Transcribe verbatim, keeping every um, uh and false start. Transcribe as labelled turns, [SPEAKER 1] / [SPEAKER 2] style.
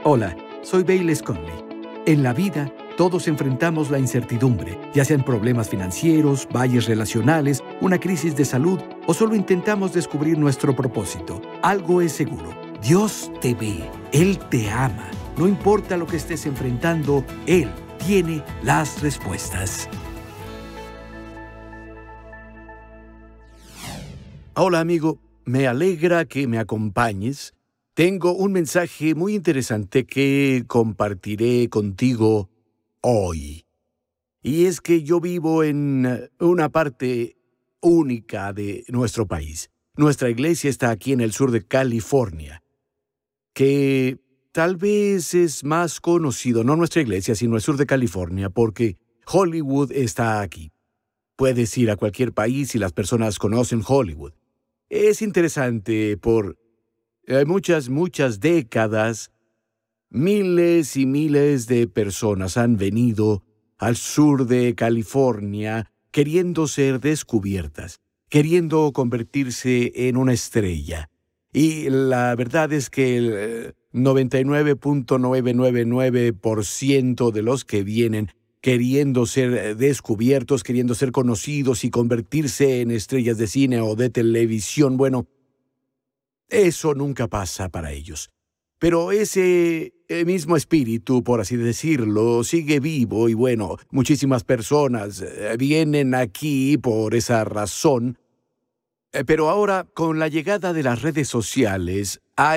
[SPEAKER 1] Hola, soy Bayless Conley. En la vida, todos enfrentamos la incertidumbre, ya sean problemas financieros, valles relacionales, una crisis de salud o solo intentamos descubrir nuestro propósito. Algo es seguro, Dios te ve, Él te ama. No importa lo que estés enfrentando, Él tiene las respuestas. Hola amigo, me alegra que me acompañes. Tengo un mensaje muy interesante que compartiré contigo hoy. Y es que yo vivo en una parte única de nuestro país. Nuestra iglesia está aquí en el sur de California, que tal vez es más conocido, no nuestra iglesia, sino el sur de California, porque Hollywood está aquí. Puedes ir a cualquier país y las personas conocen Hollywood. Es interesante por eh, muchas, muchas décadas, miles y miles de personas han venido al sur de California queriendo ser descubiertas, queriendo convertirse en una estrella. Y la verdad es que el noventa y nueve punto novecientos noventa y nueve por ciento de los que vienen queriendo ser descubiertos, queriendo ser conocidos y convertirse en estrellas de cine o de televisión, bueno, eso nunca pasa para ellos. Pero ese mismo espíritu, por así decirlo, sigue vivo y bueno, muchísimas personas vienen aquí por esa razón. Pero ahora, con la llegada de las redes sociales, hay